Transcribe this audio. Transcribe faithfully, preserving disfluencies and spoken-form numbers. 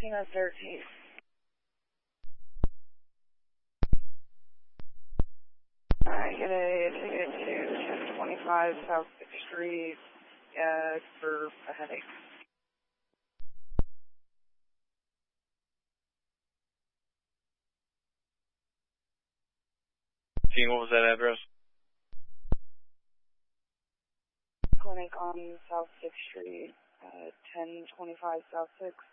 Tina thirteen. Alright, get a ticket to ten twenty-five South sixth Street uh, for a headache. Team, what was that address? Clinic on South sixth Street, uh, ten twenty-five South sixth.